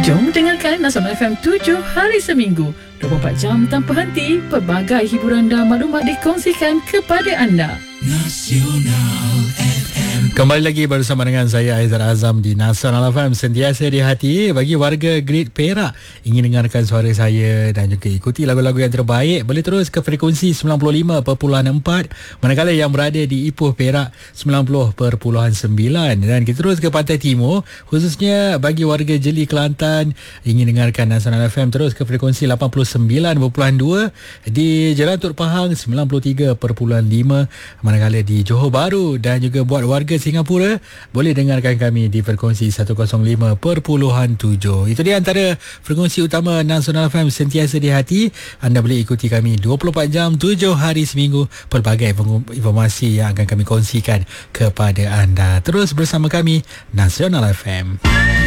Jom dengarkan Nasional FM 7 hari seminggu, 24 jam tanpa henti, pelbagai hiburan dan maklumat dikongsikan kepada anda. Nasional FM. Kembali lagi bersama dengan saya Aizat Azam di Nasional FM, sentiasa di hati. Bagi warga Great Perak ingin dengarkan suara saya dan juga ikuti lagu-lagu yang terbaik, boleh terus ke frekuensi 95.4, manakala yang berada di Ipoh Perak 90.9, dan kita terus ke Pantai Timur, khususnya bagi warga Jeli Kelantan ingin dengarkan Nasional FM, terus ke frekuensi 89.2, di Jalan Tut Pahang 93.5, manakala di Johor Bahru dan juga buat warga Singapura boleh dengarkan kami di frekuensi 105.7. Itu dia antara frekuensi utama Nasional FM, sentiasa di hati. Anda boleh ikuti kami 24 jam 7 hari seminggu, pelbagai informasi yang akan kami kongsikan kepada anda. Terus bersama kami Nasional FM.